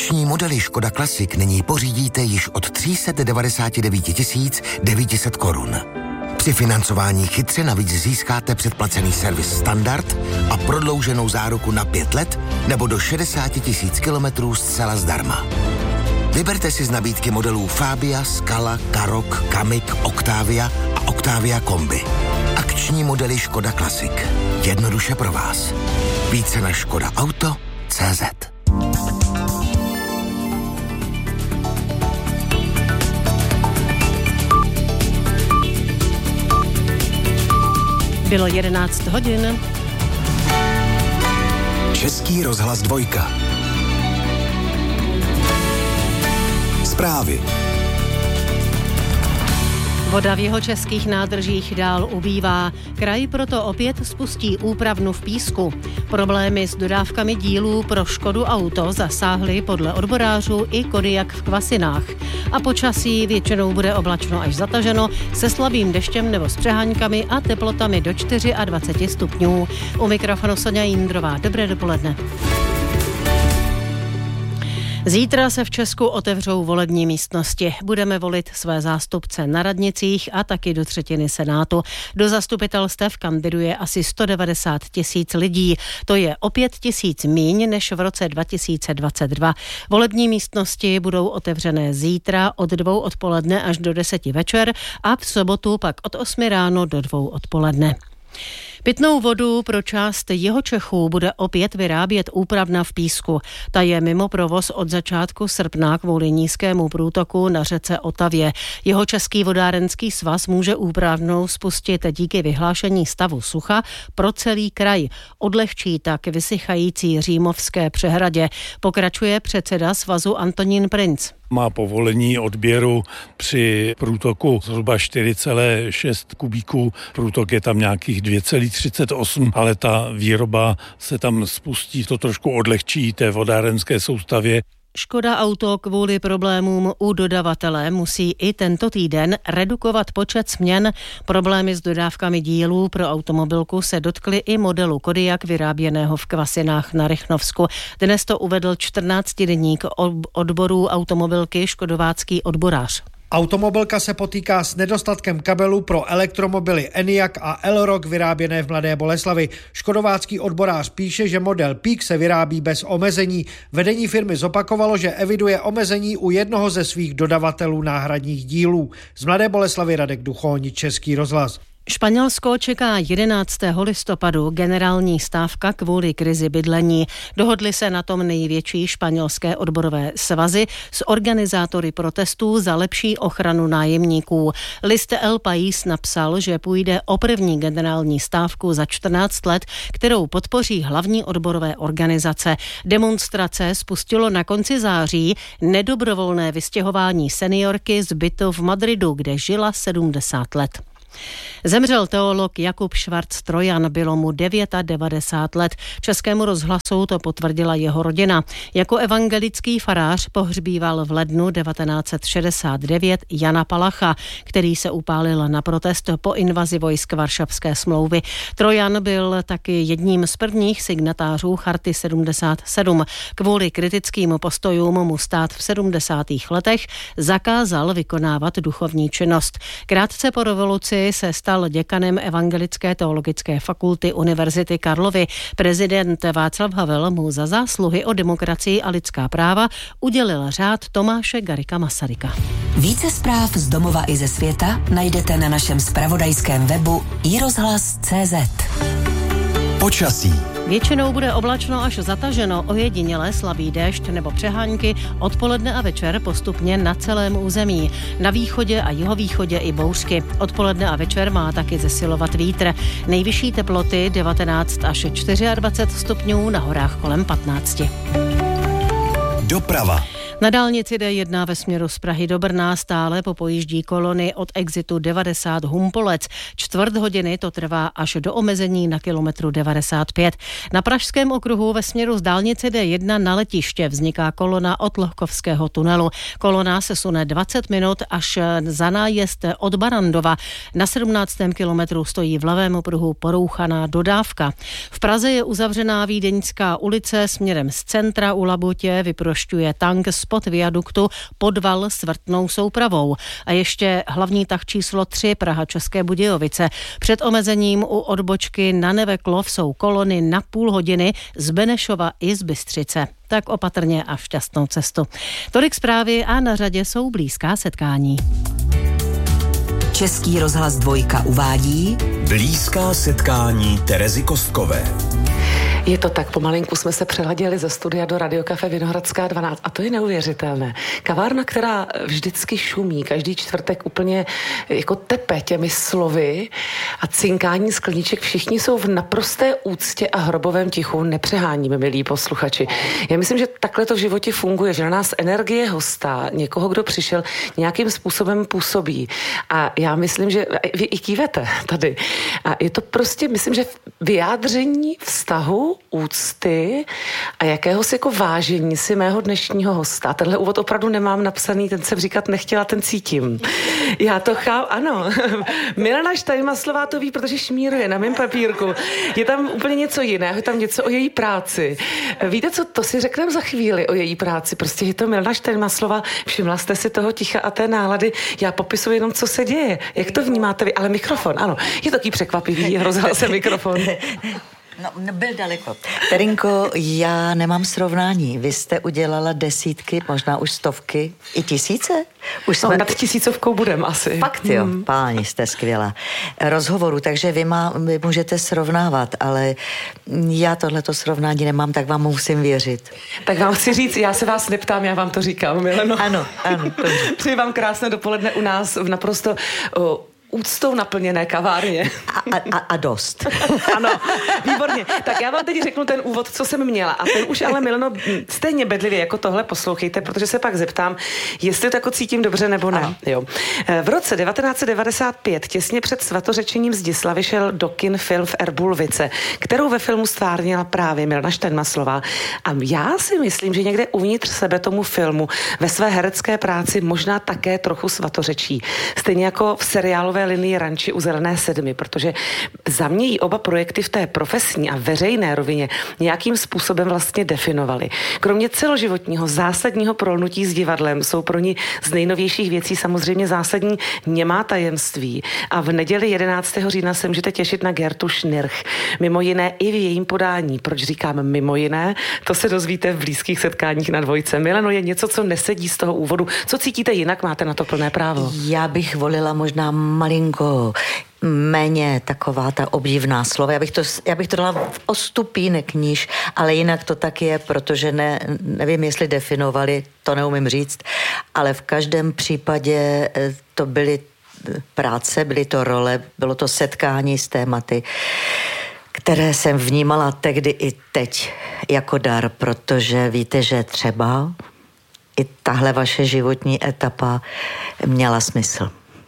Akční modely Škoda Classic nyní pořídíte již od 399 900 korun. Při financování chytře navíc získáte předplacený servis standard a prodlouženou záruku na 5 let nebo do 60 000 kilometrů zcela zdarma. Vyberte si z nabídky modelů Fabia, Scala, Karoq, Kamiq, Octavia a Octavia Kombi. Akční modely Škoda Classic. Jednoduše pro vás. Více na škodaauto.cz. Bylo 11 hodin. Český rozhlas 2. Zprávy. Voda v jihočeských nádržích dál ubývá. Kraj proto opět spustí úpravnu v Písku. Problémy s dodávkami dílů pro Škodu Auto zasáhly podle odborářů i Kodiaq v Kvasinách. A počasí většinou bude oblačno až zataženo se slabým deštěm nebo s přeháňkami a teplotami do 24 stupňů. U mikrofonu Soňa Jindrová. Dobré dopoledne. Zítra se v Česku otevřou volební místnosti. Budeme volit své zástupce na radnicích a taky do třetiny Senátu. Do zastupitelstev kandiduje asi 190 000 lidí. To je o 5 000 míň než v roce 2022. Volební místnosti budou otevřené zítra od 2 odpoledne až do 10 večer a v sobotu pak od 8 ráno do 2 odpoledne. Pitnou vodu pro část Jihočechů bude opět vyrábět úpravna v Písku. Ta je mimo provoz od začátku srpna kvůli nízkému průtoku na řece Otavě. Jihočeský vodárenský svaz může úpravnou spustit díky vyhlášení stavu sucha pro celý kraj. Odlehčí tak vysychající Římovské přehradě. Pokračuje předseda svazu Antonín Princ. Má povolení odběru při průtoku zhruba 4,6 kubíků. Průtok je tam nějakých 2,38, ale ta výroba se tam spustí, to trošku odlehčí té vodárenské soustavě. Škoda Auto kvůli problémům u dodavatele musí i tento týden redukovat počet směn. Problémy s dodávkami dílů pro automobilku se dotkly i modelu Kodiaq vyráběného v Kvasinách na Rychnovsku. Dnes to uvedl 14denník odborů automobilky škodovácký odborář. Automobilka se potýká s nedostatkem kabelů pro elektromobily Enyaq a Elroq vyráběné v Mladé Boleslavi. Škodovácký odborář píše, že model Peak se vyrábí bez omezení. Vedení firmy zopakovalo, že eviduje omezení u jednoho ze svých dodavatelů náhradních dílů. Z Mladé Boleslavy Radek Duchoň, Český rozhlas. Španělsko čeká 11. listopadu generální stávka kvůli krizi bydlení. Dohodly se na tom největší španělské odborové svazy s organizátory protestů za lepší ochranu nájemníků. List El País napsal, že půjde o první generální stávku za 14 let, kterou podpoří hlavní odborové organizace. Demonstrace spustilo na konci září nedobrovolné vystěhování seniorky z bytu v Madridu, kde žila 70 let. Zemřel teolog Jakub Schwarz-Trojan, bylo mu 99 let. Českému rozhlasu to potvrdila jeho rodina. Jako evangelický farář pohřbíval v lednu 1969 Jana Palacha, který se upálil na protest po invazi vojsk Varšavské smlouvy. Trojan byl taky jedním z prvních signatářů Charty 77. Kvůli kritickým postojům mu stát v 70. letech zakázal vykonávat duchovní činnost. Krátce po revoluci se stal děkanem Evangelické teologické fakulty Univerzity Karlovy. Prezident Václav Havel mu za zásluhy o demokracii a lidská práva udělil řád Tomáše Garrigua Masaryka. Více zpráv z domova i ze světa najdete na našem zpravodajském webu iRozhlas.cz. Počasí. Většinou bude oblačno až zataženo, ojedinělé slabý déšť nebo přehánky, odpoledne a večer postupně na celém území. Na východě a jihovýchodě i bouřky. Odpoledne a večer má taky zesilovat vítr. Nejvyšší teploty 19 až 24 stupňů, na horách kolem 15. Doprava. Na dálnici D1 ve směru z Prahy do Brna stále popojíždí kolony od exitu 90 Humpolec. 1/4 hodiny to trvá až do omezení na kilometru 95. Na Pražském okruhu ve směru z dálnice D1 na letiště vzniká kolona od Lohkovského tunelu. Kolona se sune 20 minut až za nájezd od Barandova. Na 17. kilometru stojí v levém pruhu porouchaná dodávka. V Praze je uzavřená Vídeňská ulice směrem z centra u Labutě, vyprošťuje tank spod viaduktu podval s vrtnou soupravou. A ještě hlavní tah číslo 3 Praha České Budějovice. Před omezením u odbočky na Neveklov jsou kolony na půl hodiny z Benešova i z Bystřice. Tak opatrně a šťastnou cestu. Tolik zprávy a na řadě jsou blízká setkání. Český rozhlas 2 uvádí Blízká setkání Terezy Kostkové. Je to tak, pomalinku jsme se přeladili ze studia do Radiokafe Vinohradská 12 a to je neuvěřitelné. Kavárna, která vždycky šumí, každý čtvrtek úplně jako tepe těmi slovy a cinkání skleniček, všichni jsou v naprosté úctě a hrobovém tichu, nepřeháníme, milí posluchači. Já myslím, že takhle to v životě funguje, že na nás energie hosta, někoho, kdo přišel, nějakým způsobem působí. A já myslím, že vy i kývete tady. A je to prostě, myslím, že vyjádření vztahu, úcty a jakéhosi jako vážení si mého dnešního hosta. Tenhle úvod opravdu nemám napsaný, ten jsem říkat nechtěla, ten cítím. Já to chápu, ano. Milena Štajnmaslová to ví, protože šmíruje na mém papírku. Je tam úplně něco jiného, je tam něco o její práci. Víte co, to si řekneme za chvíli o její práci. Prostě je to Milena Štajnmaslová, všimla jste si toho ticha a té nálady. Já popisuji jenom, co se děje. Jak to vnímáte vy? Ale mikrofon, ano. Je to taký překvapivý, rozhal se mikrofon. No, byl daleko. Terinko, já nemám srovnání. Vy jste udělala desítky, možná už stovky, i tisíce? Už jsme... nad 1000 budem asi. Fakt jo, páni, jste skvělá. Rozhovoru, takže vy můžete srovnávat, ale já tohleto srovnání nemám, tak vám musím věřit. Tak vám chci říct, já se vás neptám, já vám to říkám, Mileno. Ano. Přeji vám krásné dopoledne u nás v naprosto úctou naplněné kavárně. A dost. Ano, výborně. Tak já vám teď řeknu ten úvod, co jsem měla. A ten už ale, Mileno, stejně bedlivě jako tohle poslouchejte, protože se pak zeptám, jestli to jako cítím dobře nebo ne. Jo. V roce 1995, těsně před svatořečením Zdisla, vyšel do kin film v Erbulvice, kterou ve filmu stvárnila právě Milena Štajnmaslová. A já si myslím, že někde uvnitř sebe tomu filmu ve své herecké práci možná také trochu svatořečí. Stejně jako v seriálové linii Ranči u Zelené 7, protože za mě jí oba projekty v té profesní a veřejné rovině nějakým způsobem vlastně definovaly. Kromě celoživotního zásadního prolnutí s divadlem jsou pro ní z nejnovějších věcí samozřejmě zásadní Němá tajemství. A v neděli 11. října se můžete těšit na Gertu Schnirch. Mimo jiné i v jejím podání. Proč říkám mimo jiné? To se dozvíte v blízkých setkáních na 2. Mileno, je něco, co nesedí z toho úvodu. Co cítíte jinak? Máte na to plné právo. Já bych volila možná malinko méně taková ta obdivná slova. Já bych to dala o stupínek níž, ale jinak to tak je, protože nevím, jestli definovali, to neumím říct, ale v každém případě to byly práce, byly to role, bylo to setkání s tématy, které jsem vnímala tehdy i teď jako dar, protože víte, že třeba i tahle vaše životní etapa měla smysl.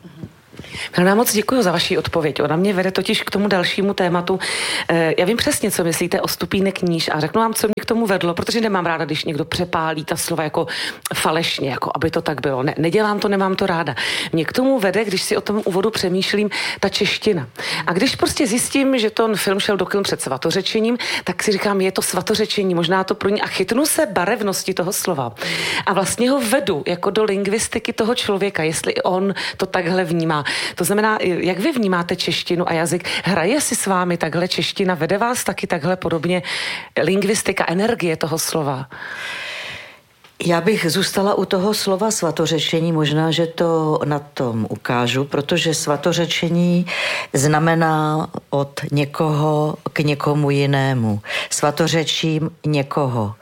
Milena, moc děkuji za vaši odpověď. Ona mě vede totiž k tomu dalšímu tématu. Já vím přesně, co myslíte o stupínek níž a řeknu vám, co mě k tomu vedlo, protože nemám ráda, když někdo přepálí ta slova jako falešně, jako aby to tak bylo. Ne, nedělám to, nemám to ráda. Mě k tomu vede, když si o tom úvodu přemýšlím, ta čeština. A když prostě zjistím, že ten film šel do kin před svatořečením, tak si říkám, je to svatořečení, možná to pro ní a chytnu se barevnosti toho slova. A vlastně ho vedu jako do lingvistiky toho člověka, jestli on to takhle vnímá. To znamená, jak vy vnímáte češtinu a jazyk? Hraje si s vámi takhle čeština? Vede vás taky takhle podobně lingvistika, energie toho slova? Já bych zůstala u toho slova svatořečení, možná, že to na tom ukážu, protože svatořečení znamená od někoho k někomu jinému. Svatořečím někoho.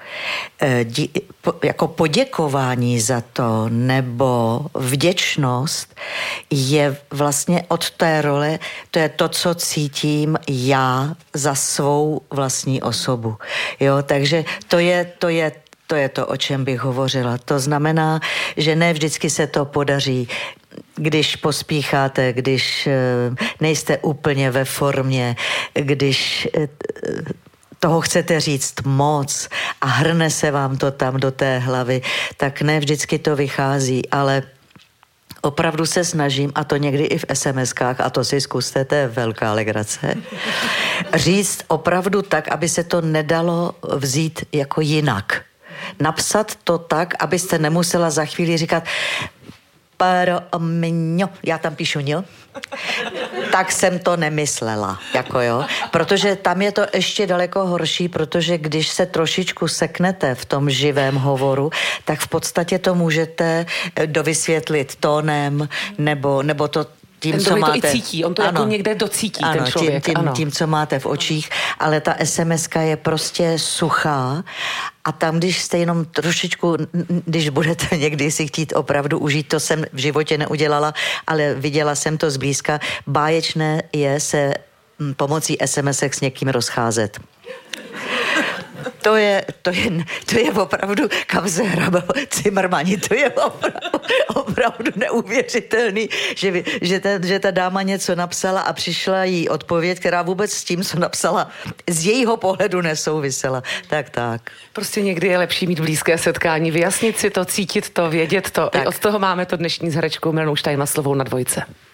Jako poděkování za to nebo vděčnost je vlastně od té role, to je to, co cítím já za svou vlastní osobu. Jo, takže to je To je to, o čem bych hovořila. To znamená, že ne vždycky se to podaří. Když pospícháte, když nejste úplně ve formě, když toho chcete říct moc a hrne se vám to tam do té hlavy, tak ne vždycky to vychází, ale opravdu se snažím, a to někdy i v SMS-kách, a to si zkuste, to je velká legrace, říct opravdu tak, aby se to nedalo vzít jako jinak. Napsat to tak, abyste nemusela za chvíli říkat já tam píšu ňo, tak jsem to nemyslela, jako jo, protože tam je to ještě daleko horší, protože když se trošičku seknete v tom živém hovoru, tak v podstatě to můžete dovysvětlit tónem, nebo to tím, ten co máte. To i cítí, on to jako někde docítí, ten člověk. Tím, co máte v očích, ale ta SMS-ka je prostě suchá a tam, když jste jenom trošičku, když budete někdy si chtít opravdu užít, to jsem v životě neudělala, ale viděla jsem to zblízka, báječné je se pomocí SMS-ek s někým rozcházet. To je opravdu, kam se hrabal Cimrmani, to je opravdu neuvěřitelný, že ta dáma něco napsala a přišla jí odpověď, která vůbec s tím, co napsala, z jejího pohledu nesouvisela. Tak. Prostě někdy je lepší mít blízké setkání, vyjasnit si to, cítit to, vědět to. Tak. I od toho máme to dnešní s herečkou Milenou Steinmaslovou na Dvojce.